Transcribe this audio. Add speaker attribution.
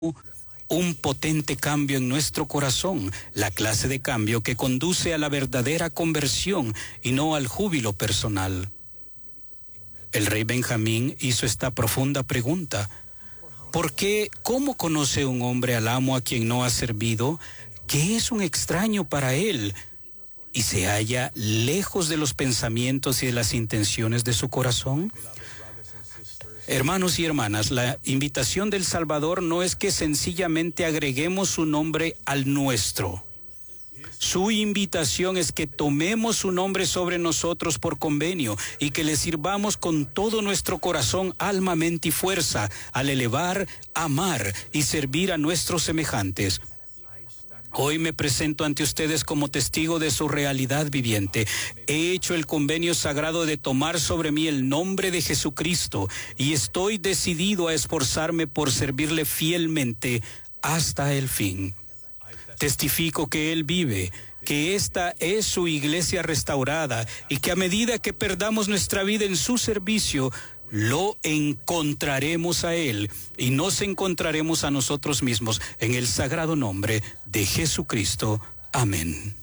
Speaker 1: un potente cambio en nuestro corazón, la clase de cambio que conduce a la verdadera conversión y no al júbilo personal. El rey Benjamín hizo esta profunda pregunta: ¿por qué? ¿Cómo conoce un hombre al amo a quien no ha servido, que es un extraño para él y se halla lejos de los pensamientos y de las intenciones de su corazón? Hermanos y hermanas, la invitación del Salvador no es que sencillamente agreguemos su nombre al nuestro. Su invitación es que tomemos su nombre sobre nosotros por convenio y que le sirvamos con todo nuestro corazón, alma, mente y fuerza al elevar, amar y servir a nuestros semejantes. Hoy me presento ante ustedes como testigo de su realidad viviente. He hecho el convenio sagrado de tomar sobre mí el nombre de Jesucristo y estoy decidido a esforzarme por servirle fielmente hasta el fin. Testifico que Él vive, que esta es su iglesia restaurada y que a medida que perdamos nuestra vida en su servicio, lo encontraremos a Él y nos encontraremos a nosotros mismos en el sagrado nombre de Jesucristo. Amén.